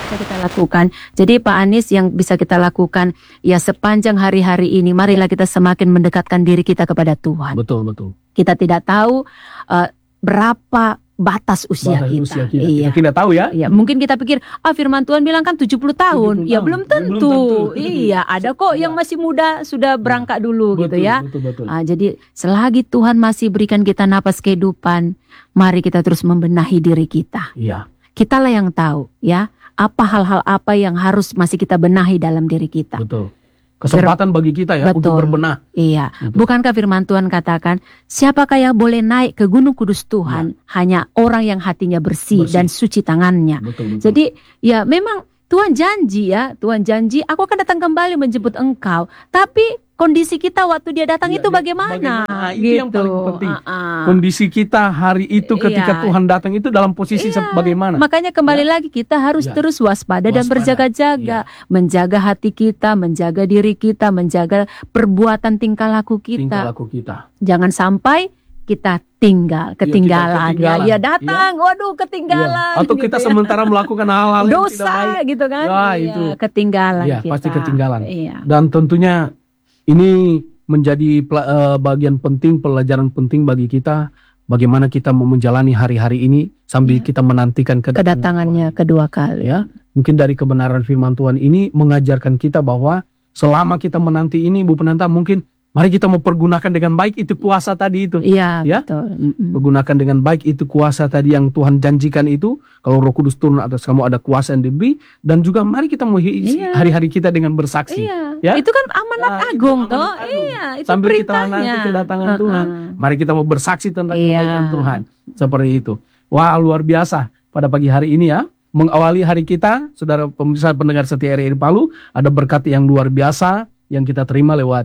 bisa kita lakukan. Jadi Pak Anies, yang bisa kita lakukan ya sepanjang hari-hari ini, marilah kita semakin mendekatkan diri kita kepada Tuhan. Betul, betul. Kita tidak tahu berapa batas usia kita. Kita tidak tahu ya. Iya, mungkin kita pikir firman Tuhan bilang kan 70 tahun. Ya belum tentu. Iya, ada kok yang masih muda sudah berangkat dulu gitu ya. Betul. Jadi selagi Tuhan masih berikan kita napas kehidupan, mari kita terus membenahi diri kita. Iya. Kitalah yang tahu ya, apa hal-hal apa yang harus masih kita benahi dalam diri kita. Betul. Kesempatan bagi kita ya untuk berbenah. Iya. Bukankah firman Tuhan katakan, siapakah yang boleh naik ke gunung kudus Tuhan? Hanya orang yang hatinya bersih dan suci tangannya. Betul. Jadi ya memang Tuhan janji ya, Tuhan janji aku akan datang kembali menjemput engkau. Tapi kondisi kita waktu dia datang itu bagaimana? Itu yang paling penting. Kondisi kita hari itu ketika Tuhan datang itu dalam posisi bagaimana? Makanya kembali lagi kita harus terus waspada dan berjaga-jaga, menjaga hati kita, menjaga diri kita, menjaga perbuatan tingkah laku kita. Jangan sampai kita ketinggalan. Ya datang, waduh ketinggalan. Atau kita gitu sementara melakukan hal-hal yang dosa tidak baik. Gitu kan? Itu ketinggalan. Iya, kita. pasti ketinggalan. Iya. Dan tentunya ini menjadi bagian penting, pelajaran penting bagi kita, bagaimana kita mau menjalani hari-hari ini sambil kita menantikan kedatangannya kedua kali. Ya, mungkin dari kebenaran firman Tuhan ini mengajarkan kita bahwa selama kita menanti ini, Bu Penanta, mungkin mari kita mau pergunakan dengan baik itu kuasa tadi itu. Iya, betul. Pergunakan dengan baik itu kuasa tadi yang Tuhan janjikan itu. Kalau Roh Kudus turun atas kamu ada kuasa yang diberi. Dan juga mari kita mau hari-hari kita dengan bersaksi. Ya? Itu kan amanat agung toh. Iya, itu sambil kita beritanya. nanti kedatangan Tuhan. Mari kita mau bersaksi tentang kebaikan Tuhan. Seperti itu. Wah, luar biasa pada pagi hari ini ya. Mengawali hari kita, saudara pemirsa pendengar setia RRI Palu, ada berkat yang luar biasa yang kita terima lewat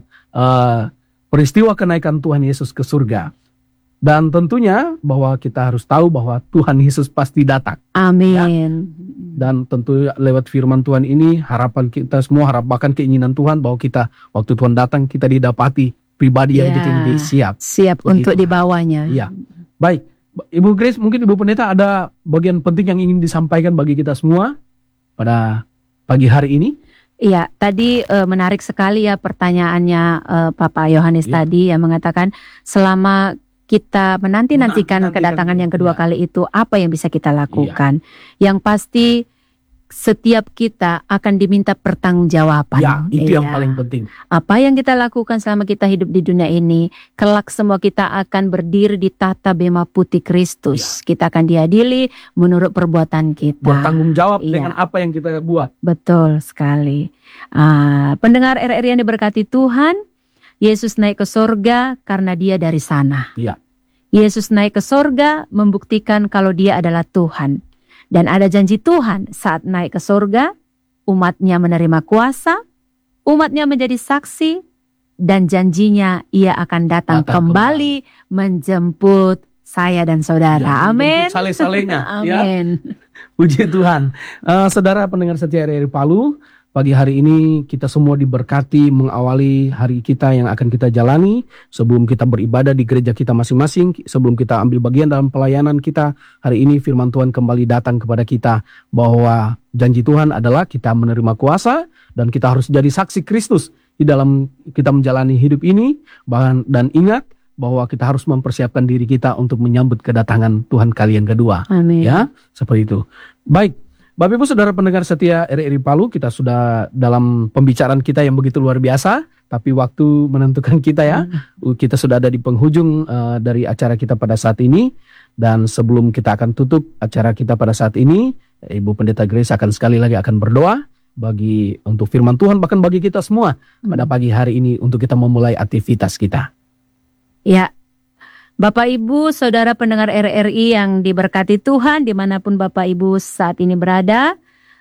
peristiwa kenaikan Tuhan Yesus ke surga. Dan tentunya bahwa kita harus tahu bahwa Tuhan Yesus pasti datang. Amin. Ya? Dan tentu lewat firman Tuhan ini harapan kita semua, bahkan keinginan Tuhan bahwa kita waktu Tuhan datang kita didapati pribadi yang betul-betul siap untuk dibawanya. Iya. Baik, Ibu Grace, mungkin Ibu Pendeta ada bagian penting yang ingin disampaikan bagi kita semua pada pagi hari ini. Iya, tadi menarik sekali ya pertanyaannya Papa Yohanes tadi yang mengatakan selama kita menantikan kedatangan yang kedua kali itu apa yang bisa kita lakukan? Yang pasti setiap kita akan diminta pertanggungjawaban. Ya, itu yang paling penting. Apa yang kita lakukan selama kita hidup di dunia ini, kelak semua kita akan berdiri di tata bema putih Kristus. Kita akan diadili menurut perbuatan kita. Bertanggung jawab dengan apa yang kita buat. Betul sekali. Pendengar RRI yang diberkati Tuhan, Yesus naik ke sorga karena dia dari sana. Iya. Yesus naik ke sorga membuktikan kalau dia adalah Tuhan. Dan ada janji Tuhan saat naik ke sorga, umatnya menerima kuasa, umatnya menjadi saksi, dan janjinya ia akan datang kembali menjemput saya dan saudara. Amin. Saleh-salehnya. Amin. Puji Tuhan. Saudara pendengar setia RRI Palu, pagi hari ini kita semua diberkati mengawali hari kita yang akan kita jalani sebelum kita beribadah di gereja kita masing-masing, sebelum kita ambil bagian dalam pelayanan kita. Hari ini firman Tuhan kembali datang kepada kita bahwa janji Tuhan adalah kita menerima kuasa dan kita harus jadi saksi Kristus di dalam kita menjalani hidup ini. Dan ingat bahwa kita harus mempersiapkan diri kita untuk menyambut kedatangan Tuhan kali yang kedua. Amin. Ya, seperti itu. Baik. Bapak Ibu saudara pendengar setia RRI Palu, kita sudah dalam pembicaraan kita yang begitu luar biasa, tapi waktu menentukan kita ya. Kita sudah ada di penghujung dari acara kita pada saat ini, dan sebelum kita akan tutup acara kita pada saat ini, Ibu Pendeta Grace akan sekali lagi akan berdoa untuk firman Tuhan, bahkan bagi kita semua pada pagi hari ini untuk kita memulai aktivitas kita. Ya. Bapak Ibu, saudara pendengar RRI yang diberkati Tuhan, dimanapun Bapak Ibu saat ini berada,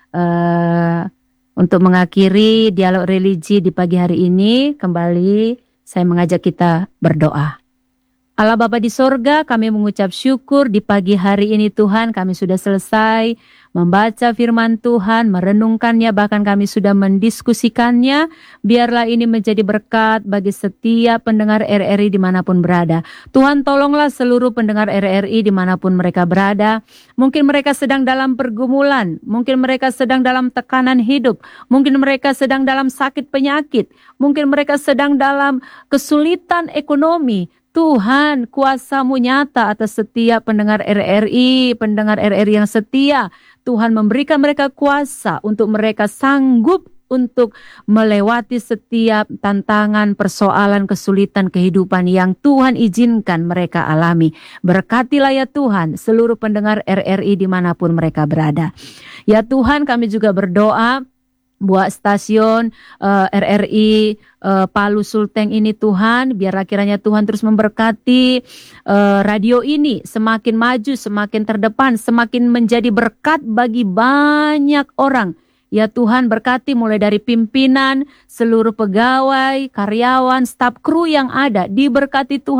untuk mengakhiri dialog religi di pagi hari ini, kembali saya mengajak kita berdoa. Allah Bapa di sorga, kami mengucap syukur di pagi hari ini Tuhan, kami sudah selesai membaca firman Tuhan, merenungkannya, bahkan kami sudah mendiskusikannya. Biarlah ini menjadi berkat bagi setiap pendengar RRI dimanapun berada. Tuhan, tolonglah seluruh pendengar RRI dimanapun mereka berada. Mungkin mereka sedang dalam pergumulan, mungkin mereka sedang dalam tekanan hidup, mungkin mereka sedang dalam sakit penyakit, mungkin mereka sedang dalam kesulitan ekonomi. Tuhan, kuasa-Mu nyata atas setiap pendengar RRI yang setia. Tuhan, memberikan mereka kuasa untuk mereka sanggup untuk melewati setiap tantangan, persoalan, kesulitan kehidupan yang Tuhan izinkan mereka alami. Berkatilah ya Tuhan seluruh pendengar RRI dimanapun mereka berada. Ya Tuhan, kami juga berdoa buat stasiun RRI Palu Sulteng ini Tuhan, biarlah kiranya Tuhan terus memberkati radio ini semakin maju, semakin terdepan, semakin menjadi berkat bagi banyak orang. Ya Tuhan, berkati mulai dari pimpinan, seluruh pegawai, karyawan, staf kru yang ada, diberkati Tuhan.